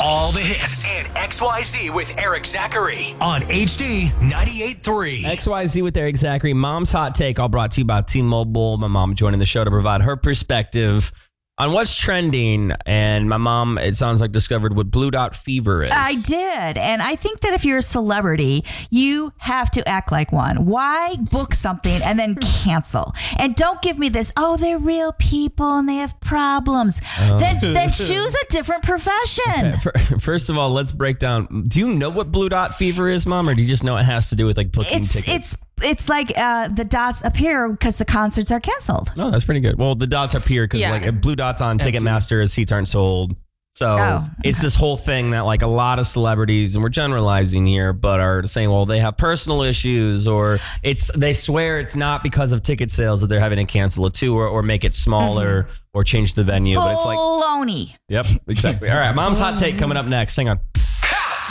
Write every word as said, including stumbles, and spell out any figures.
All the hits and X Y Z with Eric Zachary on H D ninety-eight point three. X Y Z with Eric Zachary. Mom's Hot Take, all brought to you by T-Mobile. My mom joining the show to provide her perspective on what's trending. And my mom, it sounds like, discovered what blue dot fever is. I did. And I think that if you're a celebrity, you have to act like one. Why book something and then cancel? And don't give me this, oh, they're real people and they have problems. Um. Then, then choose a different profession. Okay. First of all, let's break down. Do you know what blue dot fever is, Mom? Or do you just know it has to do with like booking it's, tickets? It's It's like uh, the dots appear because the concerts are canceled. No, that's pretty good. Well, the dots appear because Yeah. like blue dots on Ticketmaster as seats aren't sold. So Oh, okay. it's this whole thing that like a lot of celebrities, and we're generalizing here, but are saying, well, they have personal issues, or it's they swear it's not because of ticket sales that they're having to cancel a tour or make it smaller mm-hmm. or change the venue. But it's like baloney. Yep, exactly. All right, Mom's Hot Take coming up next. Hang on.